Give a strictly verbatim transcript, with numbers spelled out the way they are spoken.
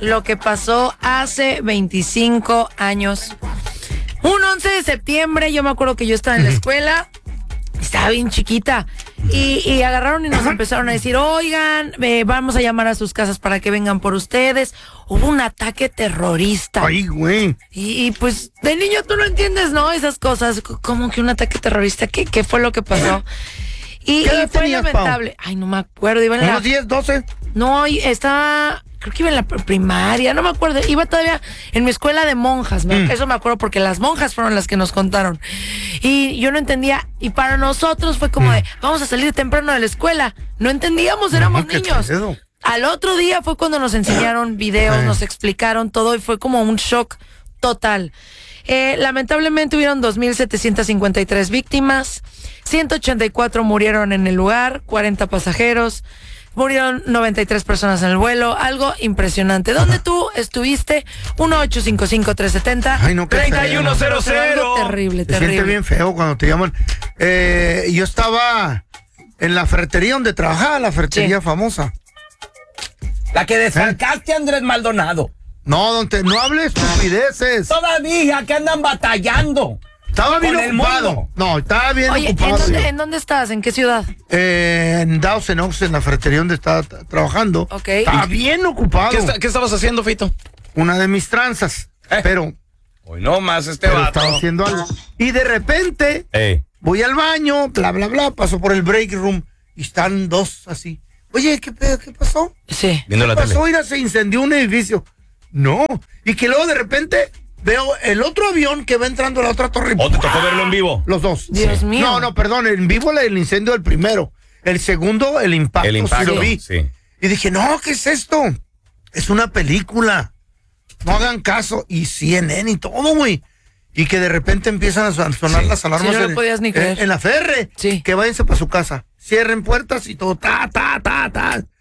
lo que pasó hace veinticinco años. Un once de septiembre, yo me acuerdo que yo estaba en la escuela, estaba bien chiquita, y, y agarraron y nos empezaron a decir, oigan, eh, vamos a llamar a sus casas para que vengan por ustedes. Hubo un ataque terrorista. Ay, güey. Y, y pues, de niño tú no entiendes, ¿no? Esas cosas, ¿cómo que un ataque terrorista? ¿Qué, qué fue lo que pasó? Y, ¿Qué edad y fue tenías, lamentable. Pau? Ay, no me acuerdo, iba en la... ¿Unos diez, doce? No, y estaba... Creo que iba en la primaria, no me acuerdo. Iba todavía en mi escuela de monjas. Me, mm. Eso me acuerdo porque las monjas fueron las que nos contaron. Y yo no entendía. Y para nosotros fue como mm. de, vamos a salir temprano de la escuela. No entendíamos, éramos no, niños. Pedo. Al otro día fue cuando nos enseñaron videos, eh. nos explicaron todo y fue como un shock total. Eh, lamentablemente hubieron dos mil setecientas cincuenta y tres víctimas. ciento ochenta y cuatro murieron en el lugar, cuarenta pasajeros. Murieron noventa y tres personas en el vuelo, algo impresionante. ¿Dónde tú estuviste? uno ocho cinco cinco, tres siete cero. Ay, no, treinta y uno cero cero. Terrible, te terrible. Siente bien feo cuando te llaman. Eh, yo estaba en la ferretería donde trabajaba, la ferretería sí. famosa. La que desfalcaste, ¿Eh? Andrés Maldonado. No, donde no hables estupideces. Todavía que andan batallando. Estaba bien ocupado. No, estaba bien Oye, ocupado. ¿en dónde, ¿en dónde estás? ¿En qué ciudad? Eh, en Dawson Oaks, en la ferretería donde estaba t- trabajando. Ok. Estaba bien ocupado. ¿Qué, está, ¿Qué estabas haciendo, Fito? Una de mis tranzas. Eh. Pero... Hoy no más este pero vato. estaba haciendo algo. Y de repente, Ey. voy al baño, bla, bla, bla, paso por el break room y están dos así. Oye, ¿qué pedo? ¿Qué pasó? Sí. Viendo la ¿Qué pasó? tele. Mira, se incendió un edificio. No. Y que luego de repente... Veo el otro avión que va entrando a la otra torre. ¿O te tocó verlo en vivo? Los dos. Dios sí. mío. No, no, perdón, en vivo el incendio del primero. El segundo, el impacto. El impacto, sí lo vi. sí. Y dije, no, ¿qué es esto? Es una película. No hagan caso. Y C N N y todo, güey. Y que de repente empiezan a sonar sí. las alarmas sí, no en, lo podías ni creer. en, en la ferre. Sí. Que váyanse para su casa. Cierren puertas y todo. Ta, ta, ta, ta.